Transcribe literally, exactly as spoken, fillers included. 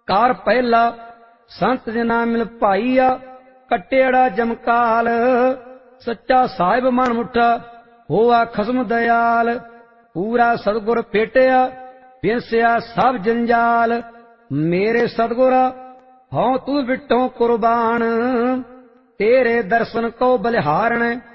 ਕਾਰ ਪਹਿਲਾ ਸੰਤ ਜਨਾ ਮਿਲ ਭਾਈਆ, ਕਟਿਆੜਾ ਜਮਕਾਲ। ਸੱਚਾ ਸਾਹਿਬ ਮਨ ਮੁਠਾ ਹੋਆ ਖਸਮ ਦਇਆਲ, ਪੂਰਾ ਸਤਿਗੁਰ ਭੇਟਿਆ ਬਿਨਸਿਆ ਸਭ ਜੰਜਾਲ। ਮੇਰੇ ਸਤਿਗੁਰਾ ਹਉ ਤੂੰ ਵਿਟੋਂ ਕੁਰਬਾਨ, ਤੇਰੇ ਦਰਸ਼ਨ ਕੋ ਬਲਿਹਾਰਣ।